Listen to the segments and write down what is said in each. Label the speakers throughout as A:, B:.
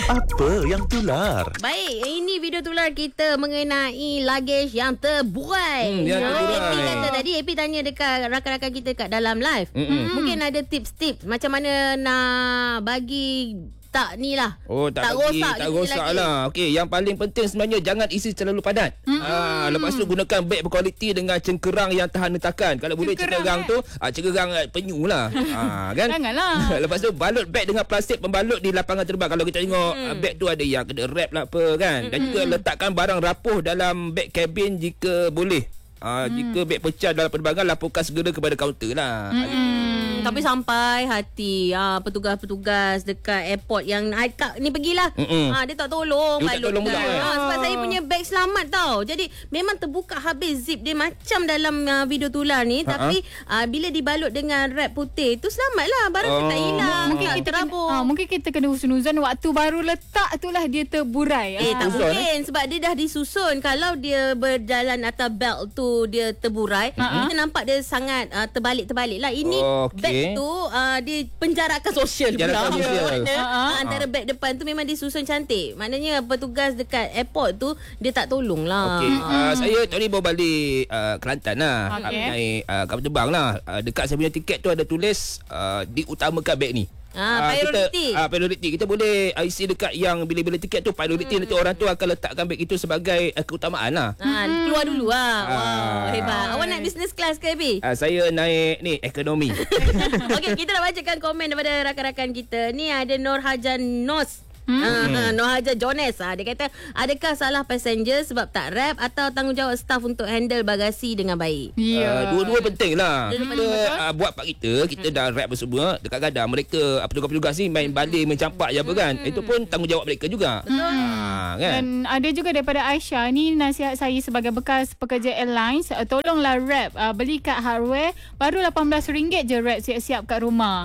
A: Apa yang tular?
B: Baik, ini video tular kita mengenai luggage yang terbuai.
C: yang terbuai.
B: Happy kata tadi, Happy tanya dekat rakan-rakan kita kat dalam live. Mungkin ada tips-tips macam mana nak bagi tak ni lah.
C: Oh, tak rosak lah. Okey, yang paling penting sebenarnya jangan isi terlalu padat. Lepas tu gunakan beg berkualiti dengan cengkerang yang tahan hentakan. Kalau boleh cengkerang tu, cengkerang penyu lah. Kan?
D: Janganlah.
C: Lepas tu balut beg dengan plastik pembalut di lapangan terbang. Kalau kita tengok beg tu ada yang kena wrap lah apa kan. Dan juga letakkan barang rapuh dalam beg kabin jika boleh. Jika beg pecah dalam penerbangan, laporkan segera kepada kaunter lah.
B: Tapi sampai hati petugas-petugas dekat airport yang ni pergilah. Dia tak tolong
C: Dia tak tolong pula,
B: sebab saya punya beg selamat tau. Jadi memang terbuka habis zip dia macam dalam video tular ni. Tapi bila dibalut dengan wrap putih tu selamatlah. Barang tu tak hilang.
D: Mungkin kita kena husnuzon waktu baru letak itulah dia terburai.
B: Tak mungkin sebab dia dah disusun. Kalau dia berjalan atas belt tu dia terburai, kita nampak dia sangat terbalik-terbalik lah. Ini beg tu dia penjarakan sosial pula. Antara beg depan tu memang disusun cantik. Maknanya petugas dekat airport tu dia tak tolong lah.
C: Saya tadi bawa balik Kelantan lah. Naik kapal terbang lah. Dekat saya punya tiket tu ada tulis diutamakan beg ni. Priority. Kita boleh isi dekat yang bila-bila tiket tu priority. Nanti orang tu akan letakkan beg itu sebagai keutamaan lah.
B: Keluar dulu lah. Hebat. Awak naik business class ke, Abi?
C: Saya naik ni ekonomi.
B: Okey, kita nak bacakan komen daripada rakan-rakan kita. Ni ada Nur Hajan Nos. Nur Hajar Jones. Dia kata, adakah salah passenger sebab tak wrap atau tanggungjawab staff untuk handle bagasi dengan baik?
C: Dua-dua penting lah. Kita buat part kita dah wrap semua. Kadang-kadang mereka petugas-petugas ni main balik mencampak je apa kan. Itu pun tanggungjawab mereka juga. Kan?
D: Dan ada juga daripada Aisyah. Ni nasihat saya sebagai bekas pekerja airlines. Tolonglah wrap. Beli kat hardware baru RM18 je wrap siap-siap kat rumah.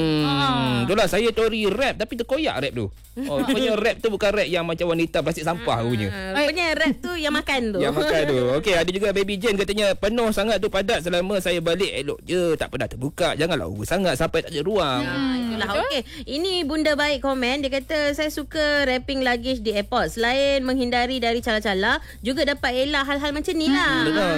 C: Itulah saya tori wrap tapi terkoyak wrap tu. Rupanya wrap tu bukan wrap yang macam wanita plastik sampah punya.
B: Rupanya wrap tu yang makan tu.
C: Yang makan tu. Okey, ada juga Baby Jane katanya penuh sangat tu padat selama saya balik elok je tak pernah terbuka. Janganlah urus sangat sampai tak ada ruang.
B: Itulah. Okey, ini Bunda Baik komen. Dia kata saya suka wrapping luggage di airport. Selain menghindari dari cala-cala, juga dapat elak hal-hal macam ni lah.
C: Betul.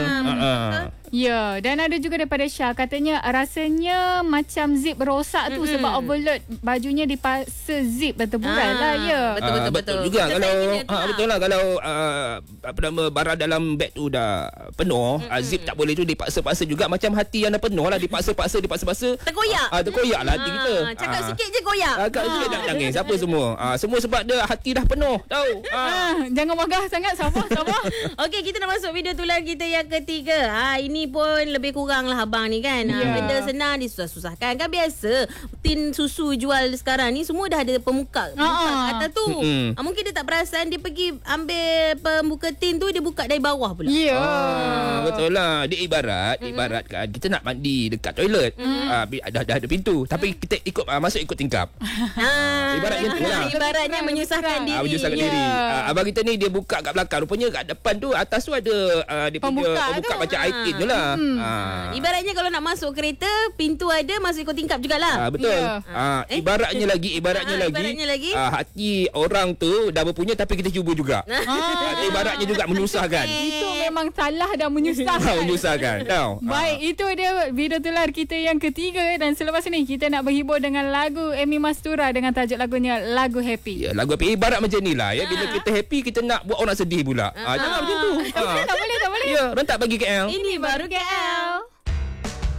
D: Ya, dan ada juga daripada Syah. Katanya rasanya macam zip rosak tu sebab overload bajunya dipaksa zip terburai lah. Ya.
C: Betul juga. Kalau betul lah kalau barang dalam beg tu dah penuh, zip tak boleh tu dipaksa-paksa juga macam hati yang dah penuh lah dipaksa-paksa. Terkoyak lah hati kita.
B: Cakap sikit je koyak.
C: Agak sikit tak nangis siapa semua. Semua sebab dia hati dah penuh. Tahu.
D: Jangan marah sangat. Sabar.
B: Okey, kita nak masuk video tular kita yang ketiga. Ini pun lebih kurang lah abang ni kan. Benda senang disusah-susahkan. Kan biasa tin susu jual sekarang ni semua dah ada pemuka atas tu. Mungkin dia tak perasan, dia pergi ambil pembuka tin tu, dia buka dari bawah pula.
C: Betul lah. Dia ibaratkan kita nak mandi dekat toilet. Dah ada pintu tapi kita masuk ikut tingkap. Ibaratnya tu lah.
B: Ibaratnya menyusahkan diri.
C: Menyusahkan diri. Abang kita ni dia buka kat belakang. Rupanya kat depan tu atas tu ada dia punya pembuka macam aitin tu lah.
B: Ibaratnya kalau nak masuk kereta, pintu ada, masuk ikut tingkap jugalah.
C: Betul. Ibaratnya lagi hati orang tu dah berpunya tapi kita cuba juga. Ibaratnya juga menyusahkan.
D: Itu memang salah dan menyusahkan.
C: Menyusahkan.
D: Baik, itu dia video tular kita yang ketiga. Dan selepas ni kita nak berhibur dengan lagu Amy Mastura dengan tajuk lagunya Lagu Happy.
C: Lagu happy ibarat macam ni lah. Bila kita happy, kita nak buat orang sedih pula. Jangan macam tu.
D: Tak boleh.
C: Ya, rentak bagi KL.
B: Ini baru KL.